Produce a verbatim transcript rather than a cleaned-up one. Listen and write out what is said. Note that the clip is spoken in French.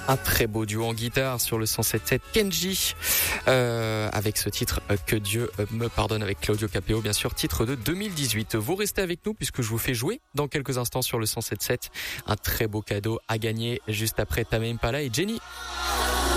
Un très beau duo en guitare sur le cent sept virgule sept, Kenji, euh, avec ce titre euh, Que Dieu euh, me pardonne, avec Claudio Capéo, bien sûr, titre de deux mille dix-huit. Vous restez avec nous puisque je vous fais jouer dans quelques instants sur le cent sept virgule sept. Un très beau cadeau à gagner juste après Tame Impala et Jenny.